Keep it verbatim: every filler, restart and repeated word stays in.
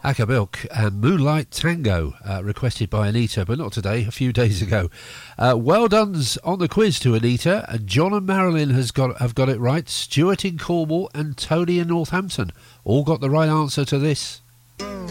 Akabilk and Moonlight Tango, uh, requested by Anita, but not today, a few days ago. Uh, well done's on the quiz to Anita. And John and Marilyn has got have got it right. Stuart in Cornwall and Tony in Northampton all got the right answer to this.